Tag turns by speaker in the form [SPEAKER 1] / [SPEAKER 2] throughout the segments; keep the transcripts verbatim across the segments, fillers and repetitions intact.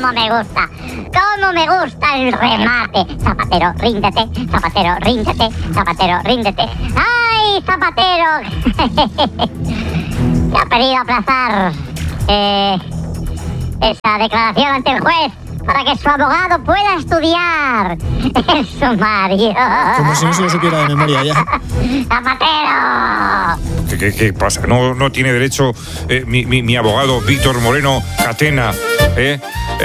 [SPEAKER 1] cómo me gusta! ¡Cómo me gusta el remate! Zapatero, ríndete, Zapatero, ríndete, Zapatero, ríndete. ¡Ay, Zapatero! Que ha pedido aplazar eh, esa declaración ante el juez para que su abogado pueda estudiar el sumario.
[SPEAKER 2] Como si no se lo supiera de memoria ya.
[SPEAKER 1] ¡Zapatero!
[SPEAKER 3] ¿Qué, qué, qué pasa? ¿No, no tiene derecho eh, mi, mi, mi abogado Víctor Moreno Catena eh,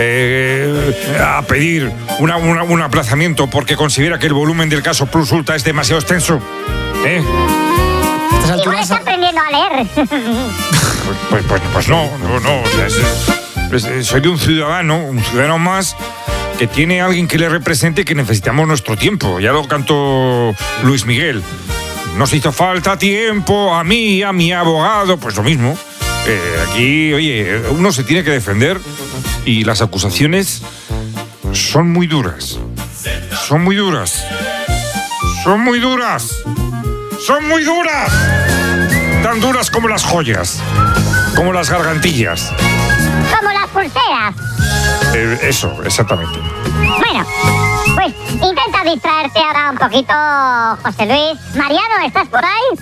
[SPEAKER 3] eh, a pedir una, una, un aplazamiento porque considera que el volumen del caso Plus Ultra es demasiado extenso? ¿Eh?
[SPEAKER 1] Igual está aprendiendo a leer.
[SPEAKER 3] Pues, pues, pues, pues no, no, no. O sea, es, es, soy un ciudadano, un ciudadano más que tiene a alguien que le represente, que necesitamos nuestro tiempo. Ya lo cantó Luis Miguel. Nos hizo falta tiempo a mí y a mi abogado. Pues lo mismo. Eh, aquí, oye, uno se tiene que defender y las acusaciones son muy duras. Son muy duras. Son muy duras. ¡Son muy duras! Tan duras como las joyas, como las gargantillas.
[SPEAKER 1] Como las pulseras.
[SPEAKER 3] Eh, eso, exactamente.
[SPEAKER 1] Bueno, pues intenta distraerte ahora un poquito, José Luis. Mariano, ¿estás por ahí?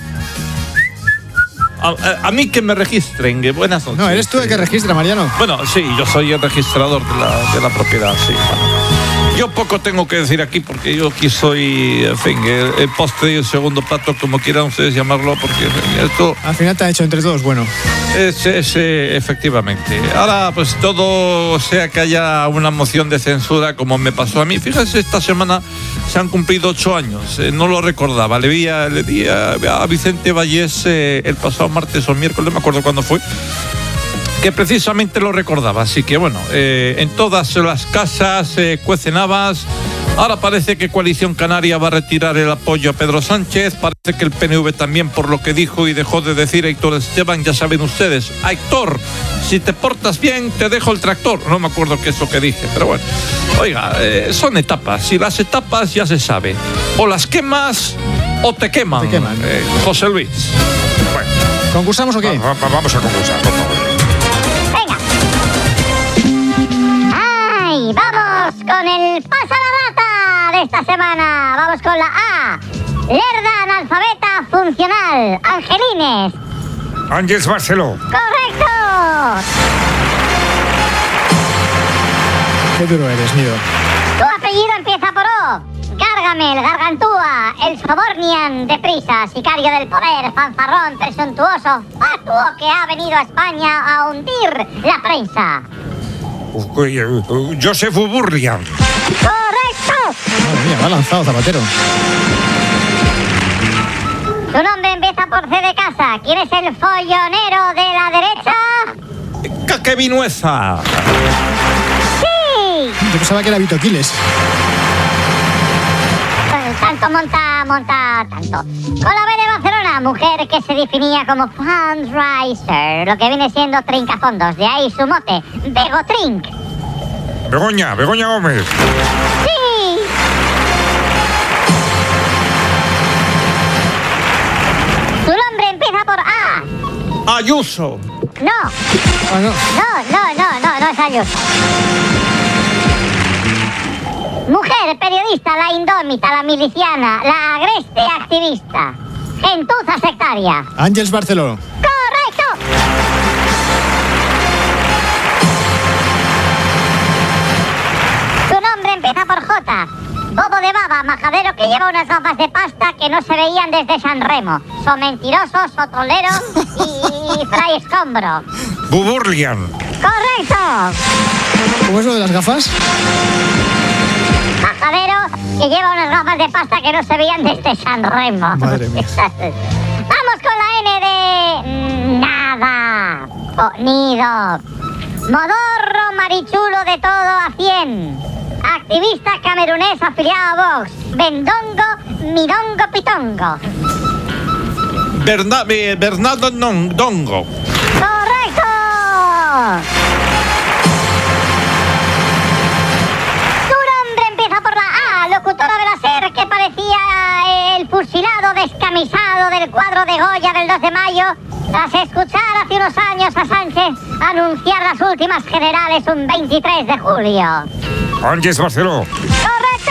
[SPEAKER 4] A, a, a mí que me registren, que buenas noches.
[SPEAKER 2] No, eres tú el que registra, Mariano.
[SPEAKER 4] Bueno, sí, yo soy el registrador de la, de la propiedad, sí. Bueno. Yo poco tengo que decir aquí porque yo aquí soy, en fin, el, el postre y el segundo plato, como quieran ustedes llamarlo, porque en fin, esto...
[SPEAKER 2] Al final te ha hecho entre todos, bueno.
[SPEAKER 4] Es, es, eh, efectivamente. Ahora, pues todo sea que haya una moción de censura, como me pasó a mí. Fíjense, esta semana se han cumplido ocho años. Eh, no lo recordaba. Le vi a, le di a, a Vicente Vallés eh, el pasado martes o miércoles, no me acuerdo cuándo fue, que precisamente lo recordaba. Así que bueno, eh, en todas las casas eh, cuecen habas. Ahora parece que Coalición Canaria va a retirar el apoyo a Pedro Sánchez. Parece que el P N V también, por lo que dijo y dejó de decir Héctor Esteban. Ya saben ustedes, Héctor, si te portas bien, te dejo el tractor. No me acuerdo qué es lo que dije, pero bueno. Oiga, eh, son etapas. Y las etapas ya se sabe. O las quemas o te queman.
[SPEAKER 2] Te queman.
[SPEAKER 4] Eh, José Luis.
[SPEAKER 3] Bueno.
[SPEAKER 2] ¿Concursamos o qué?
[SPEAKER 3] Va, va, vamos a concursar, por favor.
[SPEAKER 1] ¡Ay! ¡Vamos con el pasa la rata de esta semana! Vamos con la A. Lerda analfabeta funcional. Angelines.
[SPEAKER 3] Ángeles Barceló.
[SPEAKER 1] ¡Correcto!
[SPEAKER 2] Qué duro eres, Nido.
[SPEAKER 1] Tu apellido empieza por O. Gargamel, Gargantúa, el Sobornian, deprisa, sicario del poder, fanfarrón, presuntuoso, fatuo que ha venido a España a hundir la prensa.
[SPEAKER 3] Joseph Burlian.
[SPEAKER 1] ¡Correcto!
[SPEAKER 2] Madre mía, me ha lanzado Zapatero.
[SPEAKER 1] Tu nombre empieza por C de casa. ¿Quién es el follonero de la derecha?
[SPEAKER 4] ¡Caque Vinuesa!
[SPEAKER 1] ¡Sí!
[SPEAKER 2] Yo pensaba que era Vito Quiles.
[SPEAKER 1] Tanto monta, monta tanto. Con la B de Barcelona, mujer que se definía como fundraiser, lo que viene siendo trincafondos, de ahí su mote, Begotrink.
[SPEAKER 3] Begoña, Begoña Gómez.
[SPEAKER 1] ¡Sí! Tu nombre empieza por A.
[SPEAKER 4] Ayuso.
[SPEAKER 1] No.
[SPEAKER 2] Ah, no.
[SPEAKER 1] No, no, no, no, no es Ayuso. Mujer, periodista, la indómita, la miliciana, la agreste activista. Gentuza sectaria.
[SPEAKER 2] Ángeles Barceló.
[SPEAKER 1] ¡Correcto! Tu nombre empieza por J. Bobo de baba, majadero que lleva unas gafas de pasta que no se veían desde San Remo. Son mentirosos, sotoleros y fray escombro.
[SPEAKER 3] Buburlian.
[SPEAKER 1] ¡Correcto!
[SPEAKER 2] ¿Cómo es lo de las gafas?
[SPEAKER 1] Majadero que lleva unas gafas de pasta que no se veían desde San Remo.
[SPEAKER 2] Madre mía.
[SPEAKER 1] Vamos con la N de... nada. Oh, nido. Modorro marichulo de todo a cien. Activista camerunés afiliado a Vox. Bendongo, midongo, pitongo.
[SPEAKER 4] Berna, eh, Bernardo non, Dongo.
[SPEAKER 1] ¡Correcto! Tu nombre empieza por la A, locutora de la SER que parecía el fusilado descamisado del cuadro de Goya del dos de mayo. Tras escuchar hace unos años a Sánchez anunciar las últimas generales un veintitrés de julio.
[SPEAKER 3] Ángeles Barceló.
[SPEAKER 1] ¡Correcto!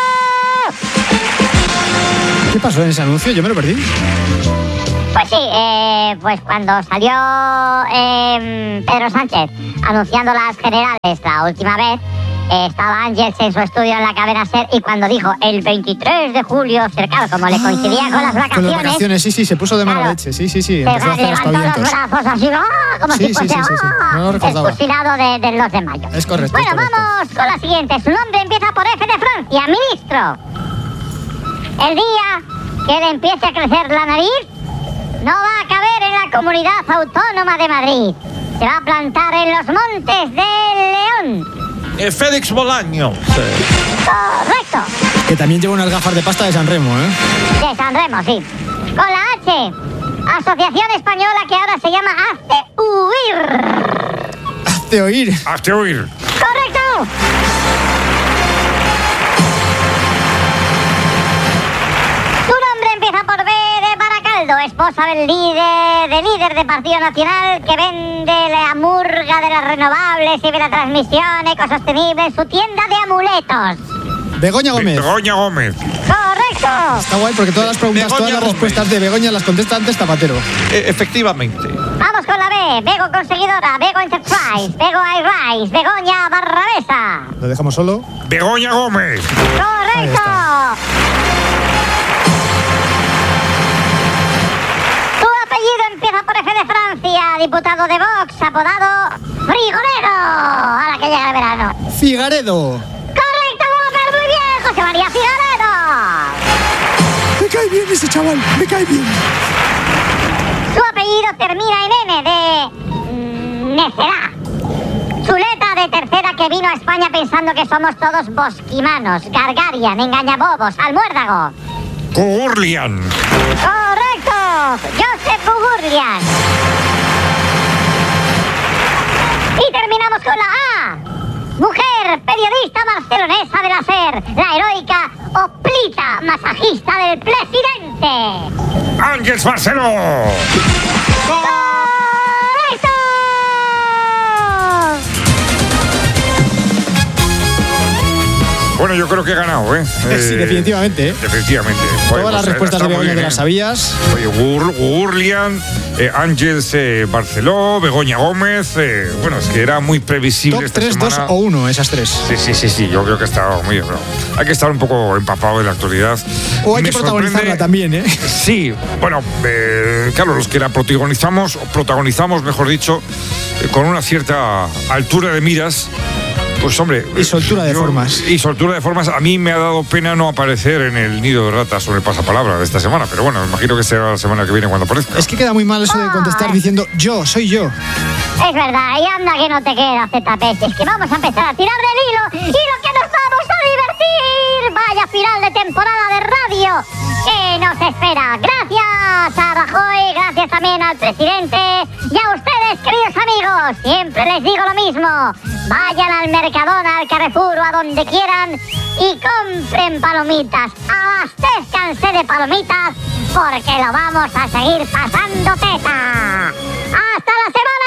[SPEAKER 2] ¿Qué pasó en ese anuncio? Yo me lo perdí.
[SPEAKER 1] Pues sí, eh, pues cuando salió eh, Pedro Sánchez anunciando las generales la última vez, eh, estaba Ángeles en su estudio en la cadena SER y cuando dijo el veintitrés de julio, cercano, como le coincidía con las vacaciones...
[SPEAKER 2] Con las vacaciones, sí, sí, se puso de mala
[SPEAKER 1] claro,
[SPEAKER 2] leche, sí, sí, sí.
[SPEAKER 1] se
[SPEAKER 2] Empezó a hacer
[SPEAKER 1] levantó los
[SPEAKER 2] aspavientos.
[SPEAKER 1] brazos así, ¡ah! Como
[SPEAKER 2] Sí,
[SPEAKER 1] si
[SPEAKER 2] sí,
[SPEAKER 1] fuese
[SPEAKER 2] sí, sí, sí. No lo
[SPEAKER 1] ¡ah!
[SPEAKER 2] recordaba.
[SPEAKER 1] Expulsado de, de los de mayo.
[SPEAKER 2] Es correcto,
[SPEAKER 1] Bueno,
[SPEAKER 2] es correcto.
[SPEAKER 1] vamos con la siguiente. Su nombre empieza por F de Francia, ministro. El día que le empiece a crecer la nariz, no va a caber en la Comunidad Autónoma de Madrid. Se va a plantar en los Montes de León.
[SPEAKER 4] Eh, Félix Bolaño.
[SPEAKER 1] Correcto.
[SPEAKER 2] Que también lleva unas gafas de pasta de San Remo, ¿eh?
[SPEAKER 1] De San Remo, sí. Con la H. Asociación Española que ahora se llama Hazte Huir.
[SPEAKER 2] Hazte oír.
[SPEAKER 3] Hazte oír.
[SPEAKER 1] ¡Correcto! Su nombre empieza por B de Baracaldo, esposa del líder, del líder de Partido Nacional que vende la murga de las renovables y de la transmisión ecosostenible en su tienda de amuletos.
[SPEAKER 2] Begoña Gómez.
[SPEAKER 3] Begoña Gómez.
[SPEAKER 1] ¡Correcto!
[SPEAKER 2] Está guay porque todas las preguntas,
[SPEAKER 4] Begoña
[SPEAKER 2] todas las
[SPEAKER 4] Gómez.
[SPEAKER 2] respuestas de Begoña las contesta antes Zapatero.
[SPEAKER 4] Eh, efectivamente.
[SPEAKER 1] Vamos con la B. Bego Conseguidora, Bego Enterprise, Bego iRise, Begoña Barrabesa.
[SPEAKER 2] Lo dejamos solo.
[SPEAKER 3] Begoña Gómez.
[SPEAKER 1] ¡Correcto! Su apellido empieza por F de Francia, diputado de Vox, apodado Frigorero, a la que llega el verano.
[SPEAKER 2] Figaredo.
[SPEAKER 1] ¡Correcto, Gómez! ¡Muy bien! ¡José María Figaredo!
[SPEAKER 2] Me cae bien ese chaval, me cae bien.
[SPEAKER 1] Su apellido termina en N de... mm, Necedad. Chuleta de tercera que vino a España pensando que somos todos bosquimanos, Gargarian, engañabobos, almuérdago.
[SPEAKER 3] Gurlian.
[SPEAKER 1] ¡Correcto! Josep Bugurlian. Y terminamos con la A. Mujer, periodista barcelonesa de la SER, la heroica Oplita, masajista del presidente.
[SPEAKER 3] Ángeles Barceló.
[SPEAKER 1] ¡Correcto!
[SPEAKER 3] Bueno, yo creo que he ganado, ¿eh?
[SPEAKER 2] Sí,
[SPEAKER 3] Eh,
[SPEAKER 2] definitivamente, ¿eh?
[SPEAKER 3] Definitivamente. Joder,
[SPEAKER 2] Todas
[SPEAKER 3] pues,
[SPEAKER 2] las respuestas
[SPEAKER 3] está
[SPEAKER 2] de
[SPEAKER 3] muy
[SPEAKER 2] Begoña
[SPEAKER 3] bien,
[SPEAKER 2] que
[SPEAKER 3] ¿eh?
[SPEAKER 2] las sabías.
[SPEAKER 3] Oye, Gur, Gurlian, eh, Ángeles eh, Barceló, Begoña Gómez. Eh, bueno, es que era muy previsible
[SPEAKER 2] Top
[SPEAKER 3] esta
[SPEAKER 2] tres, dos
[SPEAKER 3] semana.
[SPEAKER 2] o uno, esas tres.
[SPEAKER 3] Sí, sí, sí, sí, yo creo que ha estado muy bien. Pero hay que estar un poco empapado de la actualidad.
[SPEAKER 2] O hay
[SPEAKER 3] Me
[SPEAKER 2] que protagonizarla
[SPEAKER 3] sorprende-
[SPEAKER 2] también, ¿eh?
[SPEAKER 3] Sí, bueno, eh, claro, los que la protagonizamos, o protagonizamos, mejor dicho, eh, con una cierta altura de miras, pues hombre...
[SPEAKER 2] Y soltura de
[SPEAKER 3] yo-
[SPEAKER 2] formas.
[SPEAKER 3] Y soltura de formas. A mí me ha dado pena no aparecer en el nido de ratas sobre el pasapalabra de esta semana, pero bueno, me imagino que será la semana que viene cuando aparezca.
[SPEAKER 2] Es que queda muy mal eso de contestar diciendo yo, soy yo.
[SPEAKER 1] Es verdad, y anda que no te queda, Z P. Si es que vamos a empezar a tirar del hilo y lo que nos vamos a divertir. Vaya final de temporada de radio que nos espera. Gracias a Rajoy, gracias también al presidente y a ustedes, queridos amigos. Siempre les digo lo mismo. Vayan al Mercadona, al Carrefour o a donde quieran y compren palomitas. Abastezcanse de palomitas porque lo vamos a seguir pasando teta. ¡Hasta la semana